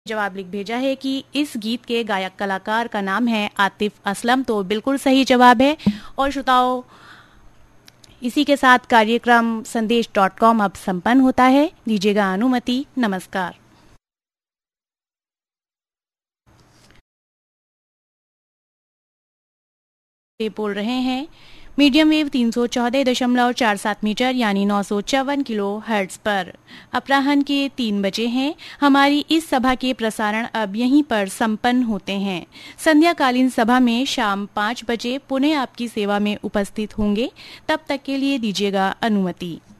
जवाब लिख भेजा है कि इस गीत के गायक कलाकार का नाम है आतिफ असलम। तो बिल्कुल सही जवाब है। और श्रोताओं, इसी के साथ कार्यक्रम संदेश.com अब संपन्न होता है। दीजिएगा अनुमति। नमस्कार। बोल रहे हैं मीडियम वेव 314.47 मीटर यानी 954 किलो हर्ट्ज पर। अपराह्न के 3 बजे हैं। हमारी इस सभा के प्रसारण अब यहीं पर संपन्न होते हैं। संध्याकालीन सभा में शाम 5 बजे पुनः आपकी सेवा में उपस्थित होंगे। तब तक के लिए दीजिएगा अनुमति।